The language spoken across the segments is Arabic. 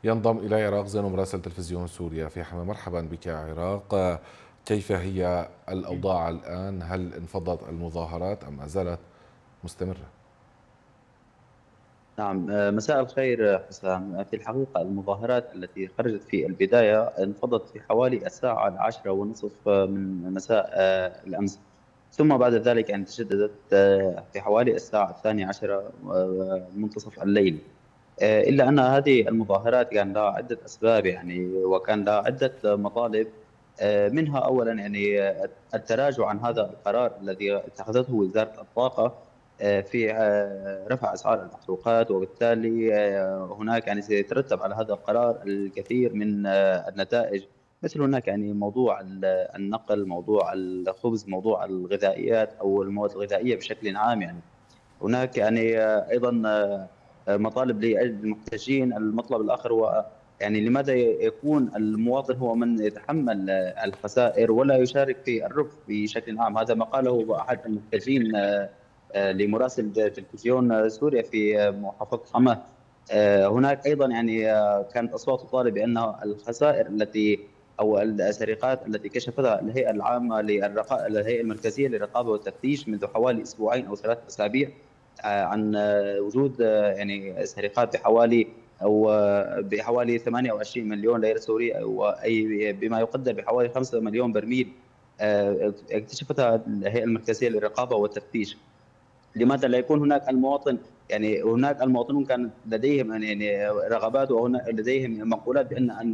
ينضم إلى عراق زين مراسل تلفزيون سوريا في حماة. مرحبا بك يا عراق. كيف هي الأوضاع الآن؟ هل انفضت المظاهرات أم ما زالت مستمرة؟ نعم، مساء الخير حسام. في الحقيقة المظاهرات التي خرجت في البداية انفضت في حوالي الساعة 10:30 من مساء الأمس. ثم بعد ذلك يعني تشددت في حوالي الساعة 12 منتصف الليل. إلا أن هذه المظاهرات كان لها عدة أسباب يعني، وكان لها عدة مطالب. منها أولا يعني التراجع عن هذا القرار الذي اتخذته وزارة الطاقة في رفع أسعار المحروقات، وبالتالي هناك يعني سيترتب على هذا القرار الكثير من النتائج. مثل هناك يعني موضوع النقل، موضوع الخبز، موضوع الغذائيات أو المواد الغذائية بشكل عام يعني. هناك يعني أيضا مطالب للمحتجين. المطلب الآخر هو يعني لماذا يكون المواطن هو من يتحمل الخسائر ولا يشارك في الربح بشكل عام. هذا ما قاله أحد المحتجين لمراسل تلفزيون سوريا في محافظة حماة. هناك أيضا يعني كانت أصوات تطالب بأن الخسائر التي أو السرقات التي كشفتها الهيئة العامة الهيئة المركزية للرقابة والتفتيش منذ حوالي أسبوعين أو 3 أسابيع، عن وجود يعني سرقات بحوالي 28 مليون ليرة سورية، أي بما يقدر بحوالي 5 مليون برميل. اكتشفتها الهيئة المركزية للرقابة والتفتيش. لماذا لا يكون هناك المواطن؟ يعني هناك المواطنون كان لديهم يعني رغبات، وهنا لديهم مقولات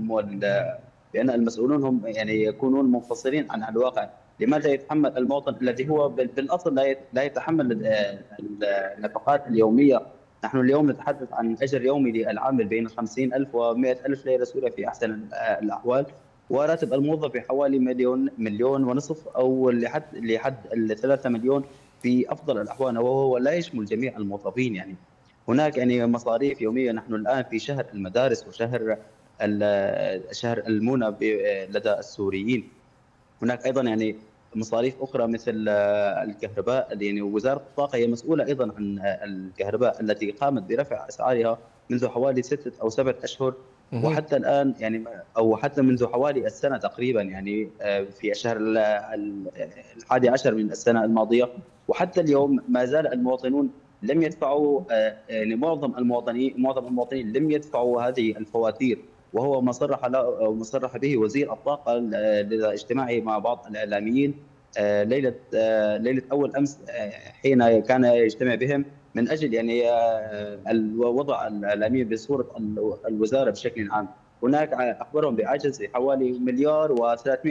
بأن المسؤولون هم يعني يكونون منفصلين عن الواقع. لماذا يتحمل المواطن الذي هو بالأصل لا يتحمل النفقات اليومية؟ نحن اليوم نتحدث عن أجر يومي للعامل بين 50,000 و100,000 ليرة سورية في أحسن الأحوال، وراتب الموظف بحوالي مليون، مليون ونصف، أو لحد 3 مليون في افضل الاحوال، وهو لا يشمل جميع الموظفين يعني. هناك يعني مصاريف يوميه. نحن الان في شهر المدارس وشهر شهر المونة لدى السوريين. هناك ايضا يعني مصاريف اخرى مثل الكهرباء. يعني وزاره الطاقه هي مسؤوله ايضا عن الكهرباء التي قامت برفع اسعارها منذ حوالي 6 او 7 اشهر، مهم. وحتى الان يعني او حتى منذ حوالي السنه تقريبا يعني، في الشهر 11 من السنه الماضيه. وحتى اليوم ما زال المواطنون لم يدفعوا، يعني معظم المواطنين لم يدفعوا هذه الفواتير، وهو ما صرح له أو ما صرح به وزير الطاقة لدى اجتماعه مع بعض الإعلاميين ليلة أول أمس، حين كان يجتمع بهم من أجل يعني وضع الإعلاميين بصورة الوزارة بشكل عام. هناك أخبرهم بعجز حوالي مليار و300